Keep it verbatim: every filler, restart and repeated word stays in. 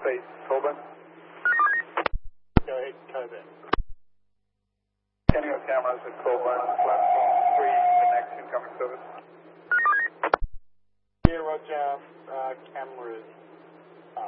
Space, Colburn. Go ahead, Coburn. Canio cameras at Colburn, platform three, the next incoming service. Yeah, Roger, uh, cameras.